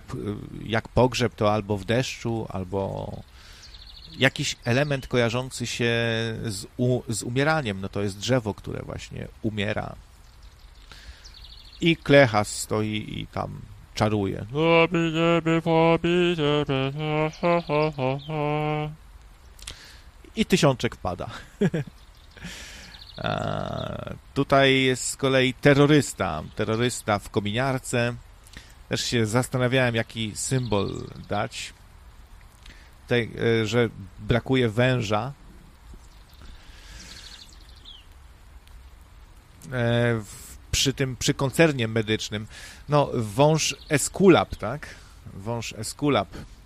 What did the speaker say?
jak pogrzeb, to albo w deszczu, albo jakiś element kojarzący się z umieraniem. No to jest drzewo, które właśnie umiera. I Klechas stoi i tam czaruje. I tysiączek pada. Tutaj jest z kolei terrorysta w kominiarce. Też się zastanawiałem, jaki symbol dać. Tutaj, że brakuje węża. Przy koncernie medycznym. No, wąż Esculap, tak? Wąż Esculap.